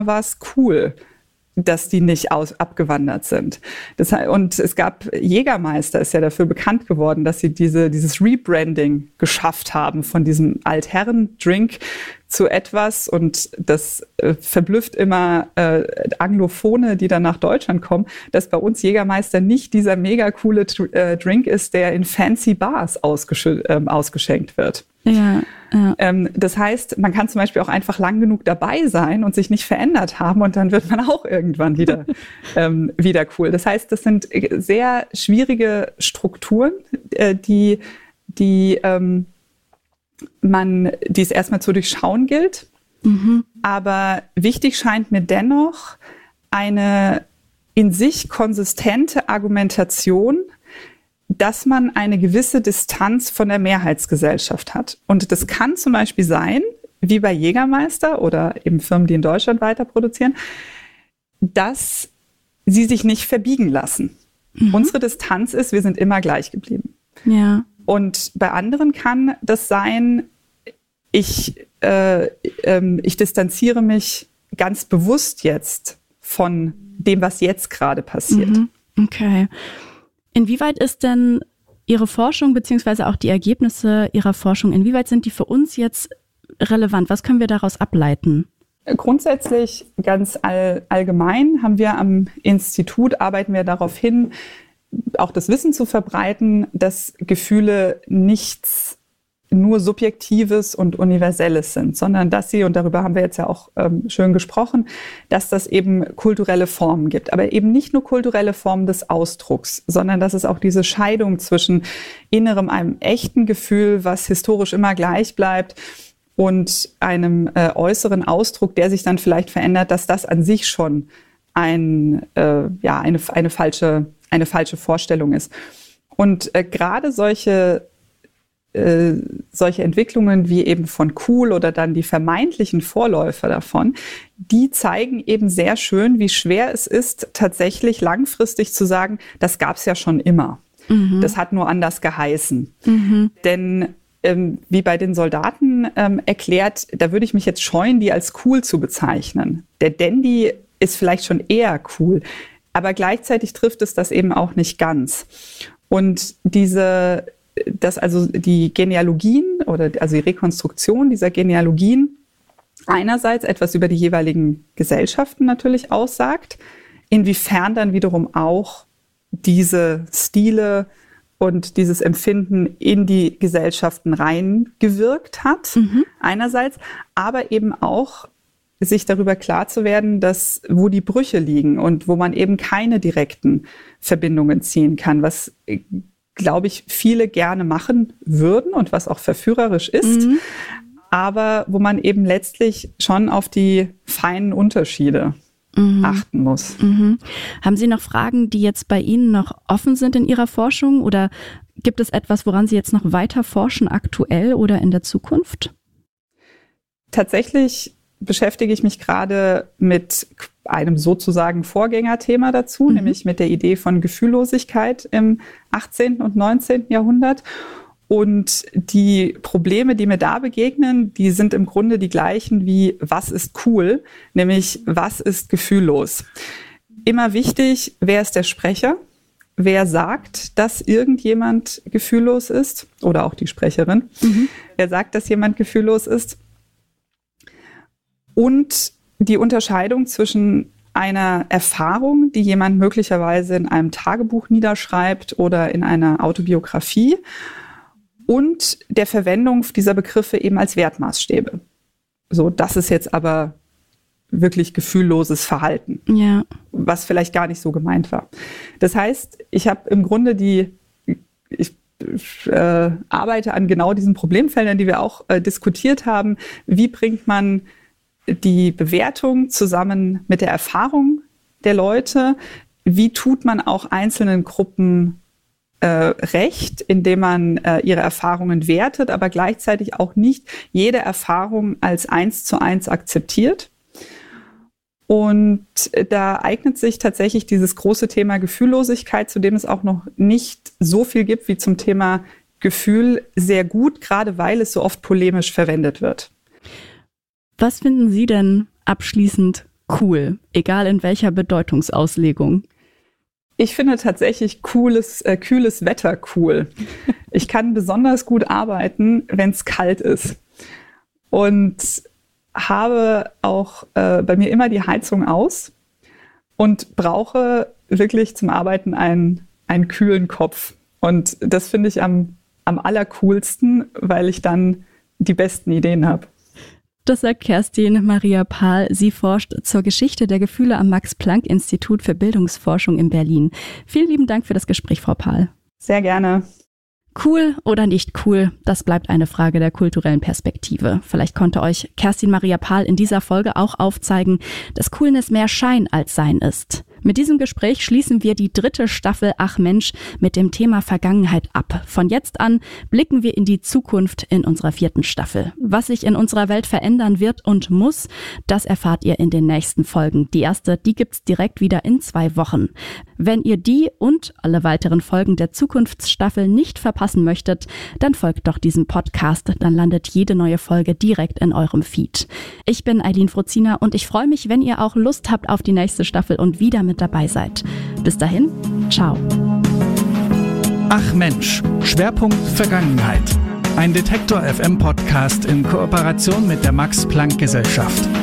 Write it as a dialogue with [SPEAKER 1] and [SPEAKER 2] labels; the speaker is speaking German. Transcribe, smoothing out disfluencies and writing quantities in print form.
[SPEAKER 1] war es cool, dass die nicht abgewandert sind. Und es gab, Jägermeister ist ja dafür bekannt geworden, dass sie dieses Rebranding geschafft haben von diesem Altherren-Drink zu etwas, und das verblüfft immer Anglophone, die dann nach Deutschland kommen, dass bei uns Jägermeister nicht dieser mega coole Drink ist, der in fancy Bars ausgeschenkt wird.
[SPEAKER 2] Ja.
[SPEAKER 1] Das heißt, man kann zum Beispiel auch einfach lang genug dabei sein und sich nicht verändert haben, und dann wird man auch irgendwann wieder cool. Das heißt, das sind sehr schwierige Strukturen, die es erstmal zu durchschauen gilt. Mhm. Aber wichtig scheint mir dennoch eine in sich konsistente Argumentation, dass man eine gewisse Distanz von der Mehrheitsgesellschaft hat. Und das kann zum Beispiel sein, wie bei Jägermeister oder eben Firmen, die in Deutschland weiter produzieren, dass sie sich nicht verbiegen lassen. Mhm. Unsere Distanz ist, wir sind immer gleich geblieben.
[SPEAKER 2] Ja.
[SPEAKER 1] Und bei anderen kann das sein, ich distanziere mich ganz bewusst jetzt von dem, was jetzt gerade passiert.
[SPEAKER 2] Mhm. Okay. Inwieweit ist denn Ihre Forschung beziehungsweise auch die Ergebnisse Ihrer Forschung, inwieweit sind die für uns jetzt relevant? Was können wir daraus ableiten?
[SPEAKER 1] Grundsätzlich ganz allgemein haben wir am Institut, arbeiten wir darauf hin, auch das Wissen zu verbreiten, dass Gefühle nichts nur Subjektives und Universelles sind, sondern dass sie, und darüber haben wir jetzt ja auch schön gesprochen, dass das eben kulturelle Formen gibt. Aber eben nicht nur kulturelle Formen des Ausdrucks, sondern dass es auch diese Scheidung zwischen innerem, einem echten Gefühl, was historisch immer gleich bleibt, und einem äußeren Ausdruck, der sich dann vielleicht verändert, dass das an sich schon eine falsche Vorstellung ist. Und gerade solche Entwicklungen wie eben von cool oder dann die vermeintlichen Vorläufer davon, die zeigen eben sehr schön, wie schwer es ist, tatsächlich langfristig zu sagen, das gab es ja schon immer. Mhm. Das hat nur anders geheißen. Mhm. Denn wie bei den Soldaten erklärt, da würde ich mich jetzt scheuen, die als cool zu bezeichnen. Der Dandy ist vielleicht schon eher cool, aber gleichzeitig trifft es das eben auch nicht ganz. Und dass also die Genealogien also die Rekonstruktion dieser Genealogien einerseits etwas über die jeweiligen Gesellschaften natürlich aussagt, inwiefern dann wiederum auch diese Stile und dieses Empfinden in die Gesellschaften reingewirkt hat, einerseits, aber eben auch sich darüber klar zu werden, wo die Brüche liegen und wo man eben keine direkten Verbindungen ziehen kann, was, glaube ich, viele gerne machen würden und was auch verführerisch ist, aber wo man eben letztlich schon auf die feinen Unterschiede achten muss.
[SPEAKER 2] Mhm. Haben Sie noch Fragen, die jetzt bei Ihnen noch offen sind in Ihrer Forschung, oder gibt es etwas, woran Sie jetzt noch weiter forschen, aktuell oder in der Zukunft?
[SPEAKER 1] Tatsächlich beschäftige ich mich gerade mit einem sozusagen Vorgängerthema dazu, nämlich mit der Idee von Gefühllosigkeit im 18. und 19. Jahrhundert. Und die Probleme, die mir da begegnen, die sind im Grunde die gleichen wie was ist cool, nämlich was ist gefühllos. Immer wichtig, wer ist der Sprecher? Wer sagt, dass irgendjemand gefühllos ist? Oder auch die Sprecherin. Wer sagt, dass jemand gefühllos ist? Und die Unterscheidung zwischen einer Erfahrung, die jemand möglicherweise in einem Tagebuch niederschreibt oder in einer Autobiografie, und der Verwendung dieser Begriffe eben als Wertmaßstäbe. So, das ist jetzt aber wirklich gefühlloses Verhalten,
[SPEAKER 2] ja,
[SPEAKER 1] was vielleicht gar nicht so gemeint war. Das heißt, ich habe im Grunde ich arbeite an genau diesen Problemfeldern, die wir auch diskutiert haben. Wie bringt man die Bewertung zusammen mit der Erfahrung der Leute? Wie tut man auch einzelnen Gruppen Recht, indem man ihre Erfahrungen wertet, aber gleichzeitig auch nicht jede Erfahrung als 1:1 akzeptiert? Und da eignet sich tatsächlich dieses große Thema Gefühllosigkeit, zu dem es auch noch nicht so viel gibt wie zum Thema Gefühl, sehr gut, gerade weil es so oft polemisch verwendet wird.
[SPEAKER 2] Was finden Sie denn abschließend cool, egal in welcher Bedeutungsauslegung?
[SPEAKER 1] Ich finde tatsächlich kühles Wetter cool. Ich kann besonders gut arbeiten, wenn es kalt ist. Und habe auch bei mir immer die Heizung aus und brauche wirklich zum Arbeiten einen kühlen Kopf. Und das finde ich am allercoolsten, weil ich dann die besten Ideen habe.
[SPEAKER 2] Das sagt Kerstin Maria Pahl. Sie forscht zur Geschichte der Gefühle am Max-Planck-Institut für Bildungsforschung in Berlin. Vielen lieben Dank für das Gespräch, Frau Pahl.
[SPEAKER 1] Sehr gerne.
[SPEAKER 2] Cool oder nicht cool, das bleibt eine Frage der kulturellen Perspektive. Vielleicht konnte euch Kerstin Maria Pahl in dieser Folge auch aufzeigen, dass Coolness mehr Schein als Sein ist. Mit diesem Gespräch schließen wir die 3. Staffel Ach Mensch mit dem Thema Vergangenheit ab. Von jetzt an blicken wir in die Zukunft in unserer 4. Staffel. Was sich in unserer Welt verändern wird und muss, das erfahrt ihr in den nächsten Folgen. Die erste, die gibt's direkt wieder in 2 Wochen. Wenn ihr die und alle weiteren Folgen der Zukunftsstaffel nicht verpassen möchtet, dann folgt doch diesem Podcast. Dann landet jede neue Folge direkt in eurem Feed. Ich bin Aylin Frozina und ich freue mich, wenn ihr auch Lust habt auf die nächste Staffel und wieder mit dabei seid. Bis dahin, ciao.
[SPEAKER 3] Ach Mensch, Schwerpunkt Vergangenheit. Ein Detektor FM Podcast in Kooperation mit der Max-Planck-Gesellschaft.